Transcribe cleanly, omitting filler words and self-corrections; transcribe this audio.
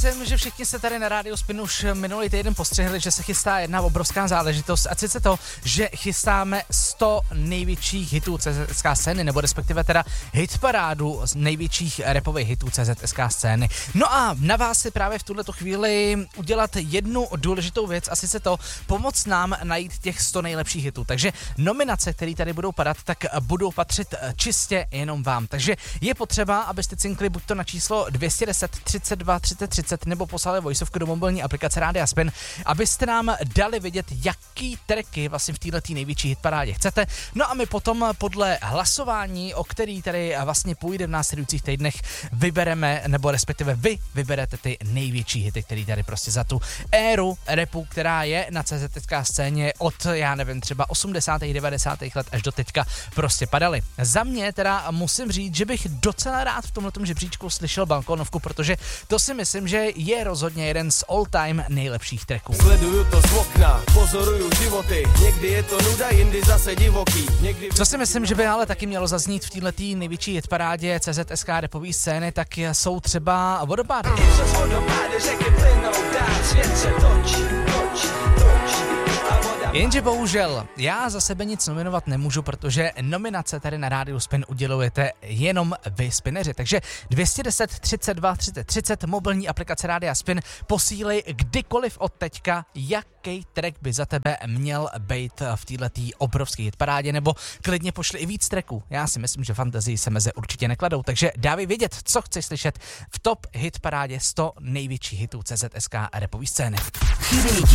Myslím, že všichni se tady na Rádiu Spin už minulý týden postřehli, že se chystá jedna obrovská záležitost, a sice to, že chystáme 100 největších hitů CZSK scény, nebo respektive teda hitparádu z největších rapových hitů CZSK scény. No a na vás si právě v tuhleto chvíli udělat jednu důležitou věc, a sice to pomoct nám najít těch 100 nejlepších hitů. Takže nominace, které tady budou padat, tak budou patřit čistě jenom vám. Takže je potřeba, abyste cinkli buď to na číslo 210 32 30 30 nebo poslali voiceovku do mobilní aplikace Rádia Spin, abyste nám dali vědět, jaký tracky vlastně v této největší hitparádě chcete. No a my potom podle hlasování, o který tady vlastně půjde v následujících týdnech, vybereme, nebo respektive vy vyberete ty největší hity, který tady prostě za tu éru rapu, která je na CZSK scéně od, já nevím, třeba 80. 90. let až do teďka prostě padaly. Za mě teda musím říct, že bych docela rád v tomhletom žebříčku slyšel Balkónovku, protože to si myslím, že je rozhodně jeden z all-time nejlepších tracků. Sleduju to z okna, pozoruju životy, někdy je to nuda, jindy zase divoký. Co si myslím, že by ale taky mělo zaznít v této největší hitparádě CZSK rapové scény, tak jsou třeba Vodopády. Jenže bohužel, já za sebe nic nominovat nemůžu, protože nominace tady na Rádiu Spin udělujete jenom vy spineři. Takže 210 32 30 30, mobilní aplikace Rádia Spin, posílej kdykoliv od teďka, jaký track by za tebe měl být v této obrovské hitparádě, nebo klidně pošli i víc tracků. Já si myslím, že fantazii se meze určitě nekladou, takže dávej vědět, co chceš slyšet v top hitparádě 100 největších hitů CZSK rapové scény.